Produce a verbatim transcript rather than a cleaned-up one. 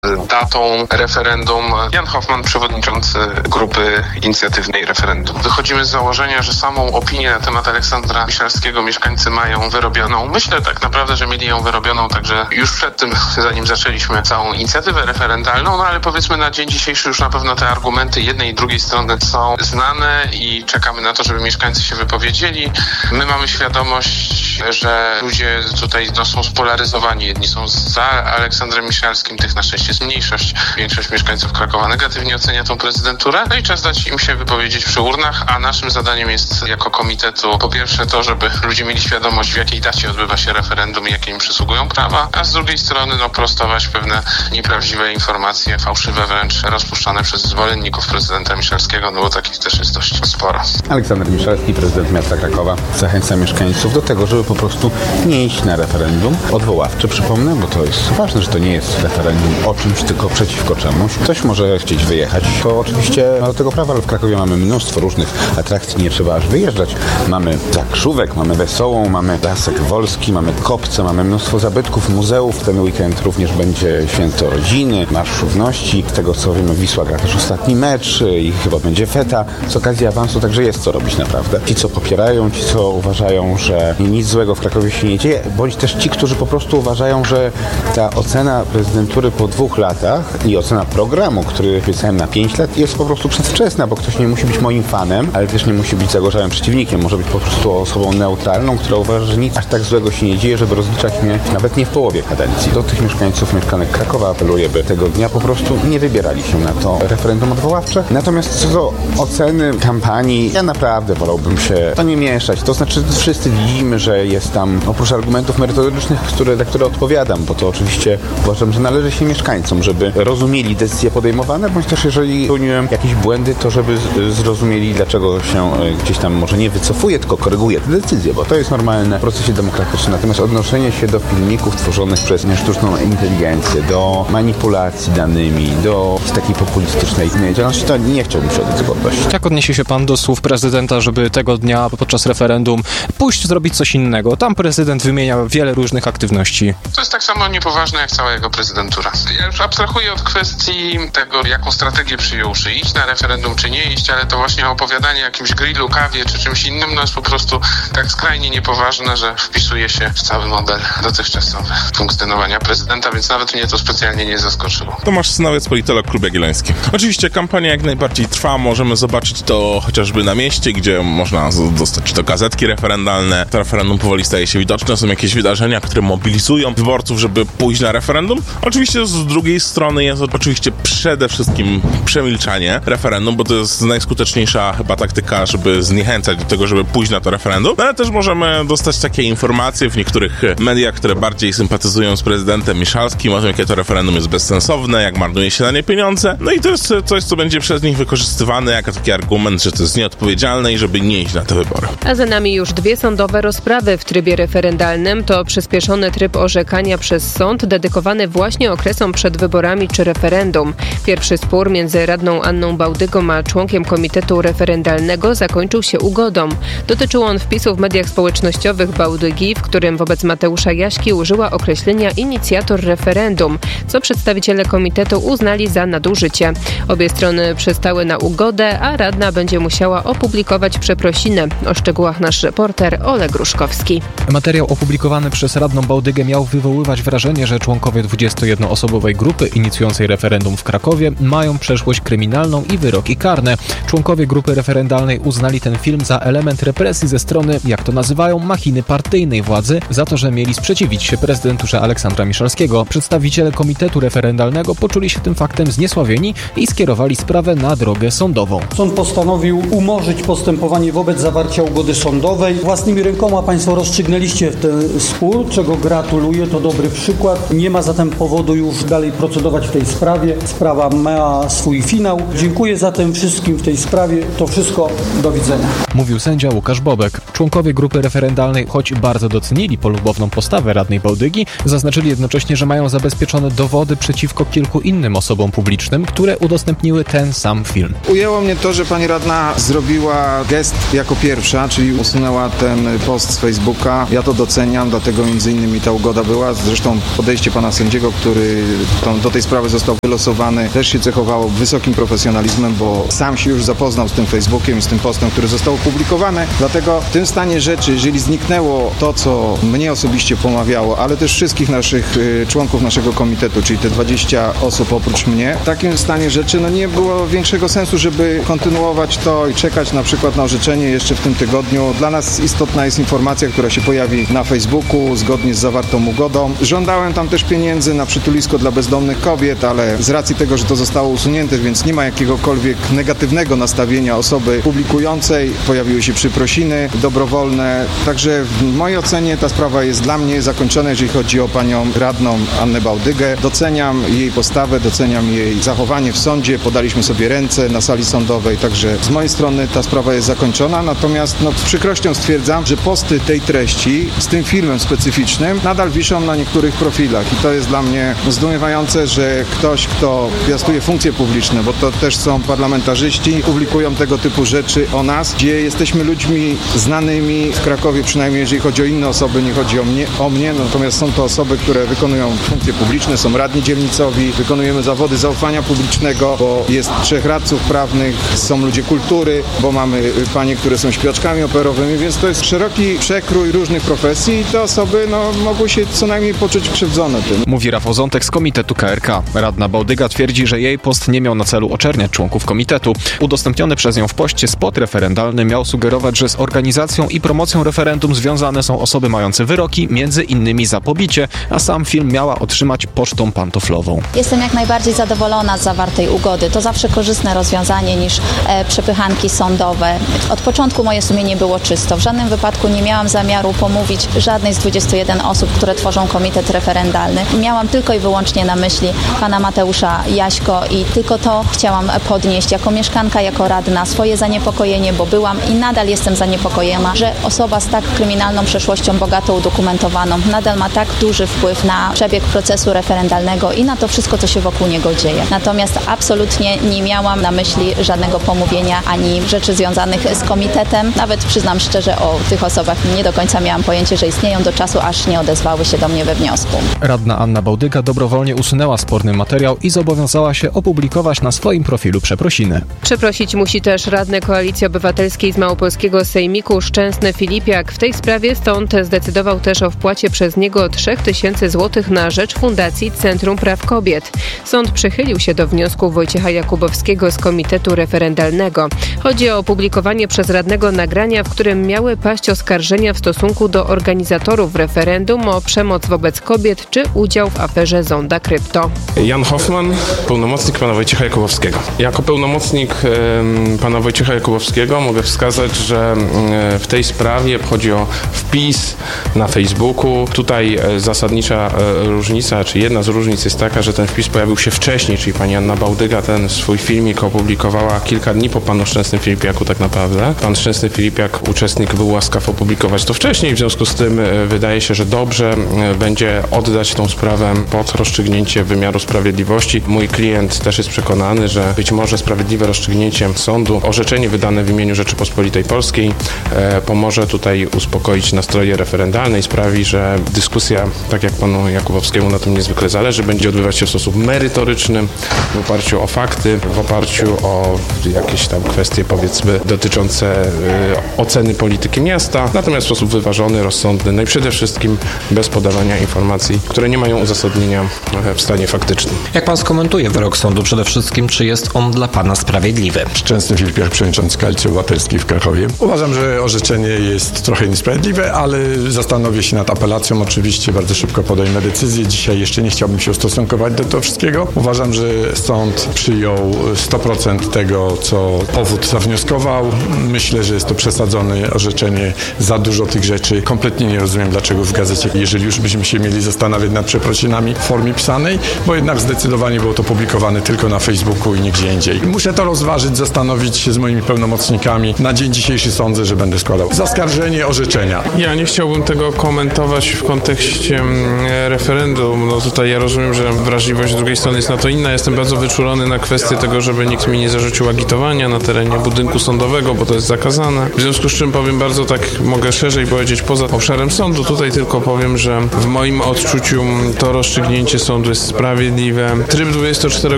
datą referendum. Jan Hoffman, przewodniczący grupy inicjatywnej referendum. Wychodzimy z założenia, że samą opinię na temat Aleksandra Miszalskiego mieszkańcy mają wyrobioną. Myślę tak naprawdę, że mieli ją wyrobioną także już przed tym, zanim zaczęliśmy całą inicjatywę referendalną, no ale powiedzmy na dzień dzisiejszy już na pewno te argumenty jednej i drugiej strony są znane i czekamy na to, żeby mieszkańcy się wypowiedzieli. My mamy świadomość, że ludzie tutaj no, są spolaryzowani. Jedni są za Aleksandrem Miszalskim, tych na szczęście jest mniejszość. Większość mieszkańców Krakowa negatywnie ocenia tą prezydenturę. No i czas dać im się wypowiedzieć przy urnach, a naszym zadaniem jest jako komitetu po pierwsze to, żeby ludzie mieli świadomość, w jakiej dacie odbywa się referendum i jakie im przysługują prawa, a z drugiej strony no, prostować pewne nieprawdziwe informacje, fałszywe wręcz, rozpuszczane przez zwolenników prezydenta Miszalskiego, no bo takich też jest dość sporo. Aleksander Miszalski, prezydent miasta Krakowa, zachęca mieszkańców do tego, żeby po prostu nie iść na referendum odwoławcze. Przypomnę, bo to jest ważne, że to nie jest referendum o czymś, tylko przeciwko czemuś. Ktoś może chcieć wyjechać, to oczywiście ma do tego prawa, ale w Krakowie mamy mnóstwo różnych atrakcji, nie trzeba aż wyjeżdżać. Mamy Zakrzówek, mamy Wesołą, mamy Lasek Wolski, mamy Kopce, mamy mnóstwo zabytków, muzeów. Ten weekend również będzie Święto Rodziny, Marsz Równości. Z tego co wiemy, Wisła gra też ostatni mecz i chyba będzie feta z okazji awansu, także jest co robić naprawdę. Ci, co popierają, ci, co uważają, że nic złego w Krakowie się nie dzieje, bądź też ci, którzy po prostu uważają, że ta ocena prezydentury po dwóch latach i ocena programu, który obiecałem na pięć lat, jest po prostu przedwczesna, bo ktoś nie musi być moim fanem, ale też nie musi być zagorzałym przeciwnikiem. Może być po prostu osobą neutralną, która uważa, że nic aż tak złego się nie dzieje, żeby rozliczać mnie nawet nie w połowie kadencji. Do tych mieszkańców, mieszkanek Krakowa apeluję, by tego dnia po prostu nie wybierali się na to referendum odwoławcze. Natomiast co do oceny kampanii, ja naprawdę wolałbym się to nie mieszać. To znaczy wszyscy widzimy, że jest tam oprócz argumentów merytorycznych, które, za które odpowiadam, bo to oczywiście uważam, że należy się mieszkańcom, żeby rozumieli decyzje podejmowane, bądź też jeżeli popełniłem jakieś błędy, to żeby z- zrozumieli, dlaczego się gdzieś tam może nie wycofuje, tylko koryguje te decyzje, bo to jest normalne w procesie demokratycznym. Natomiast odnoszenie się do filmików tworzonych przez sztuczną inteligencję, do manipulacji danymi, do takiej populistycznej działalności, to nie chciałbym się od tego odnosić. Jak odniesie się pan do słów prezydenta, żeby tego dnia podczas referendum pójść zrobić coś innego? Tam prezydent wymienia wiele różnych aktywności. To jest tak samo niepoważne jak cała jego prezydentura. Ja już abstrahuję od kwestii tego, jaką strategię przyjął, czy iść na referendum, czy nie iść, ale to właśnie opowiadanie o jakimś grillu, kawie, czy czymś innym, no jest po prostu tak skrajnie niepoważne, że wpisuje się w cały model dotychczasowy funkcjonowania prezydenta, więc nawet mnie to specjalnie nie zaskoczyło. Tomasz Synowiec, politolog, Klub Jagielloński. Oczywiście kampania jak najbardziej trwa, możemy zobaczyć to chociażby na mieście, gdzie można dostać czy to gazetki referendalne. To referendum powoli staje się widoczne, są jakieś wydarzenia, które mobilizują wyborców, żeby pójść na referendum. Oczywiście z drugiej strony jest oczywiście przede wszystkim przemilczanie referendum, bo to jest najskuteczniejsza chyba taktyka, żeby zniechęcać do tego, żeby pójść na to referendum. No ale też możemy dostać takie informacje w niektórych mediach, które bardziej sympatyzują z prezydentem Miszalskim, o tym, jakie to referendum jest bezsensowne, jak marnuje się na nie pieniądze. No i to jest coś, co będzie przez nich wykorzystywane jako taki argument, że to jest nieodpowiedzialne i żeby nie iść na te wybory. A za nami już dwie sądowe rozprawy w trybie referendalnym. To przyspieszony tryb orzekania przez sąd dedykowany właśnie okresom przed wyborami czy referendum. Pierwszy spór między radną Anną Bałdygą a członkiem komitetu referendalnego zakończył się ugodą. Dotyczył on wpisu w mediach społecznościowych Bałdygi, w którym wobec Mateusza Jaśki użyła określenia inicjator referendum, co przedstawiciele komitetu uznali za nadużycie. Obie strony przystały na ugodę, a radna będzie musiała opublikować przeprosinę. O szczegółach nasz reporter Oleg Gruszkowski. Materiał opublikowany przez radną Bałdygę miał wywoływać wrażenie, że członkowie dwudziestojednoosobowej grupy inicjującej referendum w Krakowie mają przeszłość kryminalną i wyroki karne. Członkowie grupy referendalnej uznali ten film za element represji ze strony, jak to nazywają, machiny partyjnej władzy, za to, że mieli sprzeciwić się prezydenturze Aleksandra Miszalskiego. Przedstawiciele komitetu referendalnego poczuli się tym faktem zniesławieni i skierowali sprawę na drogę sądową. Sąd postanowił umorzyć postępowanie wobec zawarcia ugody sądowej. Własnymi rękoma państwo rozstrzygnęliście ten spór, czego gratuluję, to dobry przykład. Nie ma zatem powodu już dalej procedować w tej sprawie. Sprawa ma swój finał. Dziękuję zatem wszystkim w tej sprawie. To wszystko. Do widzenia. Mówił sędzia Łukasz Bobek. Członkowie grupy referendalnej, choć bardzo docenili polubowną postawę radnej Bałdygi, zaznaczyli jednocześnie, że mają zabezpieczone dowody przeciwko kilku innym osobom publicznym, które udostępniły ten sam film. Ujęło mnie to, że pani radna zrobiła gest jako pierwsza, czyli usunęła ten post z Facebooka. Ja to doceniam, dlatego między innymi ta ugoda była. Zresztą podejście pana sędziego, który to do tej sprawy został wylosowany, też się cechowało wysokim profesjonalizmem, bo sam się już zapoznał z tym Facebookiem i z tym postem, który został opublikowany. Dlatego w tym stanie rzeczy, jeżeli zniknęło to, co mnie osobiście pomawiało, ale też wszystkich naszych y, członków naszego komitetu, czyli te dwadzieścia osób oprócz mnie, w takim stanie rzeczy no nie było większego sensu, żeby kontynuować to i czekać na przykład na orzeczenie jeszcze w tym tygodniu. Dla nas istotna jest informacja, która się pojawi na Facebooku zgodnie z zawartą ugodą. Żądałem tam też pieniędzy na przytulisko dla bezdomnych kobiet, ale z racji tego, że to zostało usunięte, więc nie ma jakiegokolwiek negatywnego nastawienia osoby publikującej. Pojawiły się przeprosiny dobrowolne. Także w mojej ocenie ta sprawa jest dla mnie zakończona, jeżeli chodzi o panią radną Annę Bałdygę. Doceniam jej postawę, doceniam jej zachowanie w sądzie. Podaliśmy sobie ręce na sali sądowej, także z mojej strony ta sprawa jest zakończona. Natomiast no, z przykrością stwierdzam, że posty tej treści z tym filmem specyficznym nadal wiszą na niektórych profilach i to jest dla mnie zdumiewające, że ktoś, kto piastuje funkcje publiczne, bo to też są parlamentarzyści, publikują tego typu rzeczy o nas, gdzie jesteśmy ludźmi znanymi w Krakowie, przynajmniej jeżeli chodzi o inne osoby, nie chodzi o mnie, o mnie, natomiast są to osoby, które wykonują funkcje publiczne, są radni dzielnicowi, wykonujemy zawody zaufania publicznego, bo jest trzech radców prawnych, są ludzie kultury, bo mamy panie, które są śpiewaczkami operowymi, więc to jest szeroki przekrój różnych profesji i te osoby no, mogły się co najmniej poczuć krzywdzone tym. Mówi Rafał Zątek z Komitetu K R K. Radna Bałdyga twierdzi, że jej post nie miał na celu oczerniać członków komitetu. Udostępniony przez nią w poście spot referendalny miał sugerować, że z organizacją i promocją referendum związane są osoby mające wyroki, między innymi za pobicie, a sam film miała otrzymać pocztą pantoflową. Jestem jak najbardziej zadowolona z zawartej ugody. To zawsze korzystne rozwiązanie niż e, przepychanki sądowe. Od początku moje sumienie było czysto. W żadnym wypadku nie miałam zamiaru pomówić żadnej z dwudziestu jeden osób, które tworzą komitet referendalny. Miałam tylko i wyłącznie na myśli pana Mateusza Jaśko i tylko to chciałam podnieść jako mieszkanka, jako radna swoje zaniepokojenie, bo byłam i nadal jestem zaniepokojona, że osoba z tak kryminalną przeszłością, bogato udokumentowaną, nadal ma tak duży wpływ na przebieg procesu referendalnego i na to wszystko, co się wokół niego dzieje. Natomiast absolutnie nie miałam na myśli żadnego pomówienia ani rzeczy związanych z komitetem. Nawet przyznam szczerze, o tych osobach nie do końca miałam pojęcie, że istnieją do czasu, aż nie odezwały się do mnie we wniosku. Radna Anna Bałdyga dobrowolnie usunęła sporny materiał i zobowiązała się opublikować na swoim profilu przeprosiny. Przeprosić musi też radny Koalicji Obywatelskiej z Małopolskiego Sejmiku Szczęsny Filipiak. W tej sprawie sąd zdecydował też o wpłacie przez niego trzy tysiące złotych na rzecz Fundacji Centrum Praw Kobiet. Sąd przychylił się do wniosku Wojciecha Jakubowskiego z Komitetu Referendalnego. Chodzi o opublikowanie przez radnego nagrania, w którym miały paść oskarżenia w stosunku do organizatorów referendum o przemoc wobec kobiet czy udział w aferze Zonda Krypto. Jan Hoffman, pełnomocnik pana Wojciecha Jakubowskiego. Jako pełnomocnik e, pana Wojciecha Jakubowskiego mogę wskazać, że e, w tej sprawie chodzi o wpis na Facebooku. Tutaj e, zasadnicza e, różnica, czy jedna z różnic jest taka, że ten wpis pojawił się wcześniej, czyli pani Anna Bałdyga ten swój filmik opublikowała kilka dni po panu Szczęsnym Filipiaku tak naprawdę. Pan Szczęsny Filipiak, uczestnik, był łaskaw opublikować to wcześniej, w związku z tym e, wydaje się, że dobrze e, będzie oddać tą sprawę pod rozstrzygnięcie wymiaru sprawiedliwości. Mój klient też jest przekonany, że być może sprawiedliwe rozstrzygnięcie sądu, orzeczenie wydane w imieniu Rzeczypospolitej Polskiej e, pomoże tutaj uspokoić nastroje referendalne i sprawi, że dyskusja, tak jak panu Jakubowskiemu na tym niezwykle zależy, będzie odbywać się w sposób merytoryczny, w oparciu o fakty, w oparciu o jakieś tam kwestie, powiedzmy, dotyczące e, oceny polityki miasta, natomiast w sposób wyważony, rozsądny, no i przede wszystkim bez podawania informacji, które nie mają uzasadnienia w stanie faktycznym. Jak pan skomentuje wyrok sądu? Przede wszystkim, czy jest on dla pana sprawiedliwy? Szczęsny Filipiak, przewodniczący Koalicji Obywatelskiej w Krakowie. Uważam, że orzeczenie jest trochę niesprawiedliwe, ale zastanowię się nad apelacją. Oczywiście bardzo szybko podejmę decyzję. Dzisiaj jeszcze nie chciałbym się ustosunkować do tego wszystkiego. Uważam, że sąd przyjął sto procent tego, co powód zawnioskował. Myślę, że jest to przesadzone orzeczenie, za dużo tych rzeczy. Kompletnie nie rozumiem, dlaczego w gazecie, jeżeli już byśmy się mieli zastanawiać nad przeprosinami w formie pisanej, bo jednak zdecydowanie było to publikowane tylko na Facebooku i nigdzie indziej. Muszę to rozważyć, zastanowić się z moimi pełnomocnikami. Na dzień dzisiejszy sądzę, że będę składał zaskarżenie orzeczenia. Ja nie chciałbym tego komentować w kontekście referendum. No tutaj ja rozumiem, że wrażliwość z drugiej strony jest na to inna. Jestem bardzo wyczulony na kwestię tego, żeby nikt mi nie zarzucił agitowania na terenie budynku sądowego, bo to jest zakazane. W związku z czym powiem bardzo tak, mogę szerzej powiedzieć, poza obszarem sądu. Tutaj tylko powiem, że w moim odczuciu to rozstrzygnięcie sądu sprawiedliwe. Tryb dwudziestocztery